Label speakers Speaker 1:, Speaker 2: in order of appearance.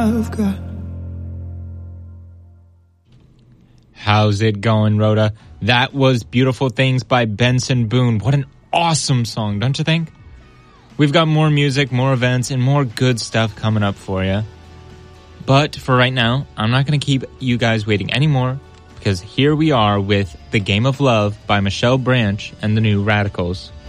Speaker 1: I've got.
Speaker 2: How's it going, Rhoda? That was Beautiful Things by Benson Boone. What an awesome song, don't you think? We've got more music, more events, and more good stuff coming up for you. But for right now, I'm not going to keep you guys waiting anymore, because here we are with The Game of Love by Michelle Branch and the New Radicals.